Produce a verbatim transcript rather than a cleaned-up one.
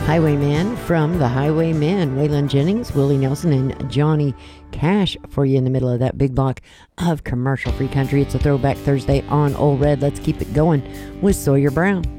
Highwayman from the Highwaymen, Waylon Jennings, Willie Nelson, and Johnny Cash for you in the middle of that big block of commercial-free country. It's a Throwback Thursday on Old Red. Let's keep it going with Sawyer Brown.